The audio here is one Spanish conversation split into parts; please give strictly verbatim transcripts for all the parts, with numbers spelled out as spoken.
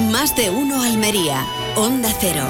Más de uno Almería, Onda Cero.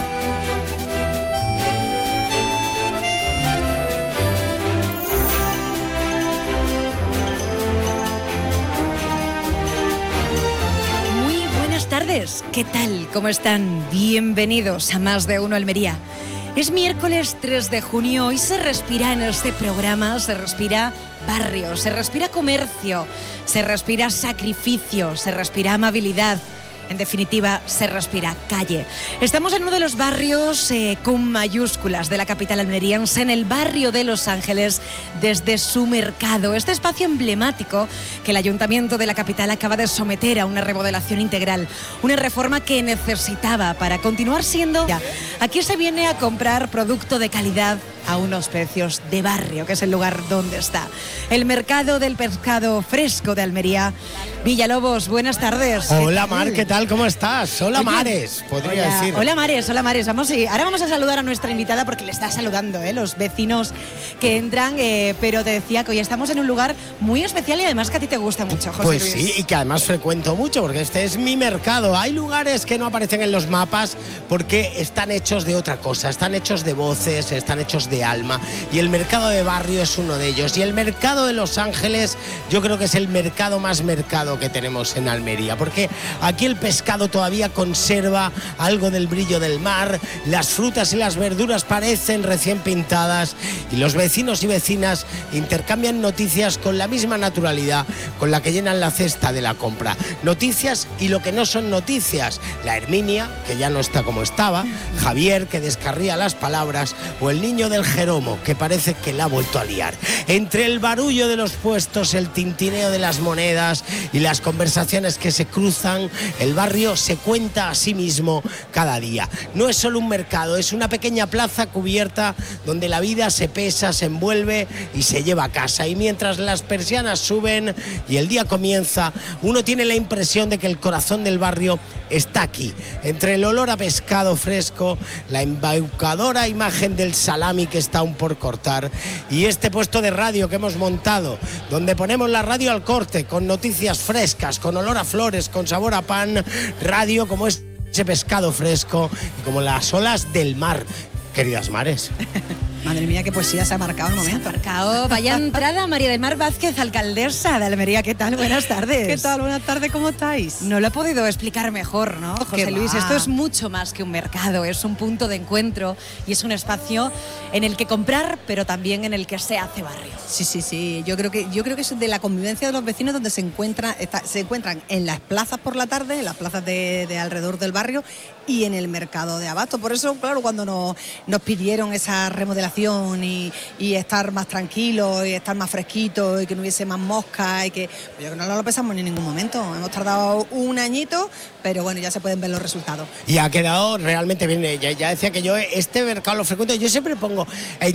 Muy buenas tardes, ¿qué tal? ¿Cómo están? Bienvenidos a Más de uno Almería. Es miércoles tres de junio, hoy se respira en este programa, se respira barrio, se respira comercio, se respira sacrificio, se respira amabilidad. En definitiva, se respira calle. Estamos en uno de los barrios eh, con mayúsculas de la capital almeriense, en el barrio de Los Ángeles, desde su mercado. Este espacio emblemático que el Ayuntamiento de la capital acaba de someter a una remodelación integral. Una reforma que necesitaba para continuar siendo... Aquí se viene a comprar producto de calidad a unos precios de barrio, que es el lugar donde está. El mercado del pescado fresco de Almería. Villalobos, buenas tardes. Hola Mar, ¿qué tal? ¿Cómo estás? Hola, Oye, Mares, podría hola, decir. Hola Mares, hola Mares. Vamos y ahora vamos a saludar a nuestra invitada porque le está saludando, ¿eh? Los vecinos que entran, eh, pero te decía que hoy estamos en un lugar muy especial y además que a ti te gusta mucho, José Pues Luis. sí, y que además frecuento mucho porque este es mi mercado. Hay lugares que no aparecen en los mapas porque están hechos de otra cosa, están hechos de voces, están hechos de alma, y el mercado de barrio es uno de ellos. Y el mercado de Los Ángeles yo creo que es el mercado más mercado que tenemos en Almería, porque aquí el pescado todavía conserva algo del brillo del mar, las frutas y las verduras parecen recién pintadas y los vecinos y vecinas intercambian noticias con la misma naturalidad con la que llenan la cesta de la compra. Noticias y lo que no son noticias. La Herminia, que ya no está como estaba, Javier, que descarría las palabras, o el niño del Jeromo, que parece que la ha vuelto a liar. Entre el barullo de los puestos, el tintineo de las monedas y las conversaciones que se cruzan, el barrio se cuenta a sí mismo cada día. No es solo un mercado, es una pequeña plaza cubierta donde la vida se pesa, se envuelve y se lleva a casa. Y mientras las persianas suben y el día comienza, uno tiene la impresión de que el corazón del barrio está aquí, entre el olor a pescado fresco, la embaucadora imagen del salami que está aún por cortar y este puesto de radio que hemos montado, donde ponemos la radio al corte, con noticias frescas, con olor a flores, con sabor a pan, radio como ese pescado fresco y como las olas del mar. Queridas Mares. Madre mía, qué poesía se ha marcado el momento. Se ha marcado. Vaya entrada, María del Mar Vázquez, alcaldesa de Almería. ¿Qué tal? Buenas tardes. ¿Qué tal? Buenas tardes, ¿cómo estáis? No lo he podido explicar mejor, ¿no, José Luis? va? Esto es mucho más que un mercado, es un punto de encuentro y es un espacio en el que comprar, pero también en el que se hace barrio. Sí, sí, sí. Yo creo que yo creo que es de la convivencia de los vecinos donde se encuentran, está, se encuentran en las plazas por la tarde, en las plazas de, de alrededor del barrio y en el mercado de abasto. Por eso, claro, cuando nos, nos pidieron esa remodelación y, y estar más tranquilos y estar más fresquitos y que no hubiese más moscas y que pues yo creo que no lo pensamos en ningún momento. Hemos tardado un añito, pero bueno, ya se pueden ver los resultados. Y ha quedado realmente bien. Ya, ya decía que yo este mercado lo frecuento. Yo siempre pongo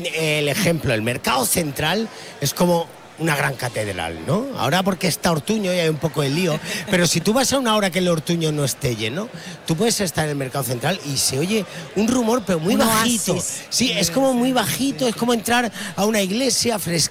el ejemplo, el mercado central es como una gran catedral, ¿no? Ahora porque está Ortuño y hay un poco de lío, pero si tú vas a una hora que el Ortuño no esté lleno, tú puedes estar en el mercado central y se oye un rumor, pero muy un bajito. oasis. Sí, es como muy bajito, es como entrar a una iglesia fresquita.